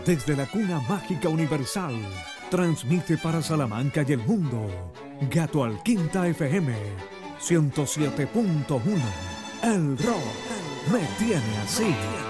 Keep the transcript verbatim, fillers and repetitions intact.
Desde la cuna mágica universal, transmite para Salamanca y el mundo, Gato Alquinta F M, ciento siete punto uno. El rock me tiene así.